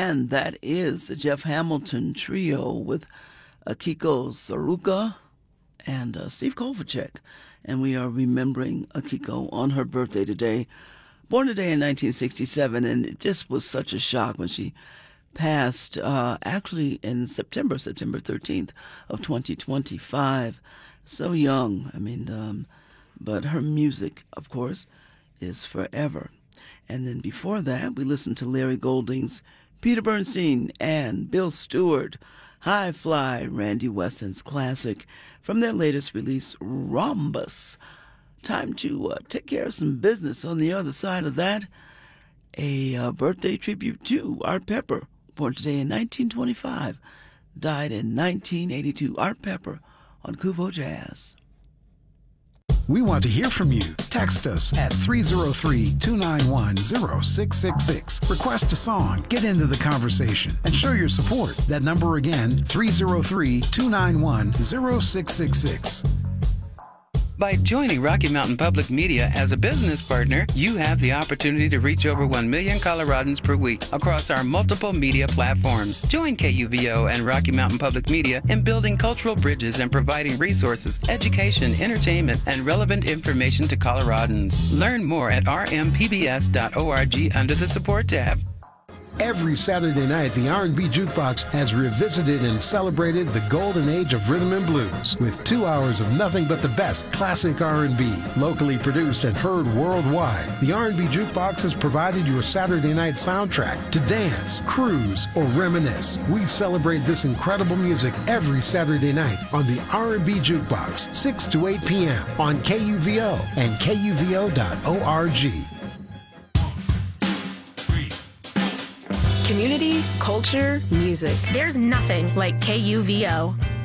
And that is the Jeff Hamilton Trio with Akiko Saruka and Steve Kovacic. And we are remembering Akiko on her birthday today. Born today in 1967, and it just was such a shock when she passed actually in September 13th of 2025. So young. I mean, but her music, of course, is forever. And then before that, we listened to Larry Golding's Peter Bernstein and Bill Stewart, High Fly, Randy Wesson's classic from their latest release, Rhombus. Time to take care of some business. On the other side of that, a birthday tribute to Art Pepper, born today in 1925, died in 1982. Art Pepper on Kuvo Jazz. We want to hear from you. Text us at 303-291-0666. Request a song, get into the conversation, and show your support. That number again, 303-291-0666. By joining Rocky Mountain Public Media as a business partner, you have the opportunity to reach over 1 million Coloradans per week across our multiple media platforms. Join KUVO and Rocky Mountain Public Media in building cultural bridges and providing resources, education, entertainment, and relevant information to Coloradans. Learn more at rmpbs.org under the Support tab. Every Saturday night, the R&B Jukebox has revisited and celebrated the golden age of rhythm and blues with 2 hours of nothing but the best classic R&B, locally produced and heard worldwide. The R&B Jukebox has provided your Saturday night soundtrack to dance, cruise, or reminisce. We celebrate this incredible music every Saturday night on the R&B Jukebox, 6 to 8 p.m. on KUVO and KUVO.org. Community, culture, music. There's nothing like KUVO.